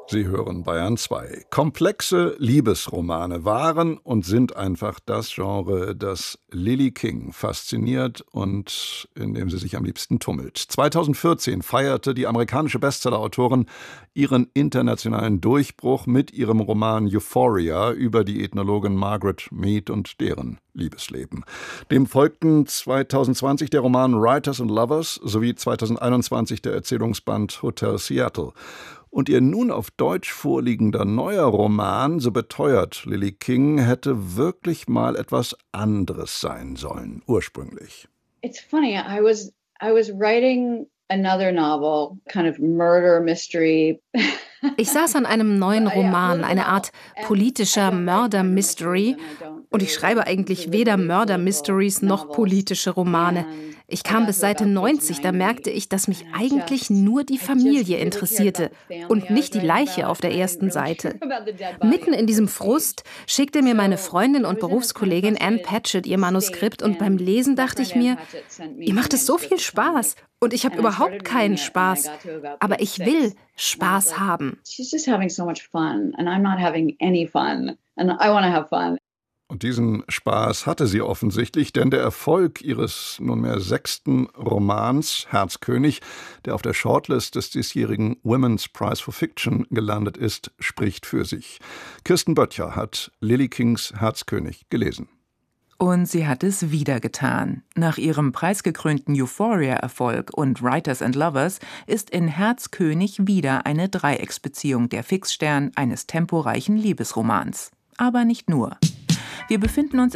Sie hören Bayern 2. Komplexe Liebesromane waren und sind einfach das Genre, das Lily King fasziniert und in dem sie sich am liebsten tummelt. 2014 feierte die amerikanische Bestsellerautorin ihren internationalen Durchbruch mit ihrem Roman Euphoria über die Ethnologin Margaret Mead und deren Liebesleben. Dem folgten 2020 der Roman Writers and Lovers sowie 2021 der Erzählungsband Hotel Seattle. Und ihr nun auf Deutsch vorliegender neuer Roman, so beteuert Lily King, hätte wirklich mal etwas anderes sein sollen, ursprünglich. It's funny, I was writing another novel, kind of murder mystery. Ich saß an einem neuen Roman, eine Art politischer Mörder-Mystery. Und ich schreibe eigentlich weder Mörder-Mysteries noch politische Romane. Ich kam bis Seite 90, da merkte ich, dass mich eigentlich nur die Familie interessierte und nicht die Leiche auf der ersten Seite. Mitten in diesem Frust schickte mir meine Freundin und Berufskollegin Ann Patchett ihr Manuskript und beim Lesen dachte ich mir, ihr macht es so viel Spaß und ich habe überhaupt keinen Spaß, aber ich will Spaß haben. She's just having so much fun and I'm not having any fun and I want to have fun. Und diesen Spaß hatte sie offensichtlich, denn der Erfolg ihres nunmehr 6. Romans Herzkönig, der auf der Shortlist des diesjährigen Women's Prize for Fiction gelandet ist, spricht für sich. Kirsten Böttcher hat Lily Kings Herzkönig gelesen. Und sie hat es wieder getan. Nach ihrem preisgekrönten Euphoria-Erfolg und Writers and Lovers ist in Herzkönig wieder eine Dreiecksbeziehung der Fixstern eines temporeichen Liebesromans. Aber nicht nur. Wir befinden uns